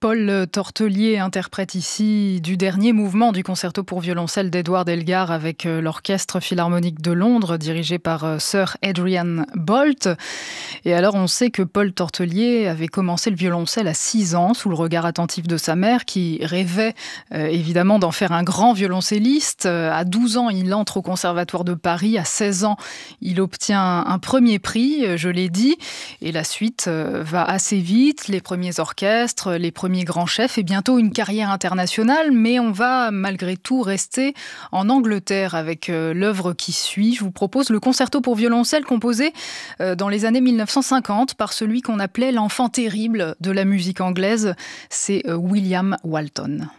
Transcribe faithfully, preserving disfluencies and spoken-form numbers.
Paul Tortelier interprète ici du dernier mouvement du concerto pour violoncelle d'Edward Elgar avec l'Orchestre Philharmonique de Londres dirigé par Sir Adrian Boult. Et alors on sait que Paul Tortelier avait commencé le violoncelle à six ans sous le regard attentif de sa mère qui rêvait euh, évidemment d'en faire un grand violoncelliste. À douze ans, il entre au Conservatoire de Paris. À seize ans, il obtient un premier prix, je l'ai dit. Et la suite euh, va assez vite. Les premiers orchestres, les premiers grands chefs et bientôt une carrière internationale. Mais on va malgré tout rester en Angleterre avec euh, l'œuvre qui suit. Je vous propose le concerto pour violoncelle composé euh, dans les années mille neuf cent cinquante par celui qu'on appelait l'enfant terrible de la musique anglaise. C'est euh, William Walton.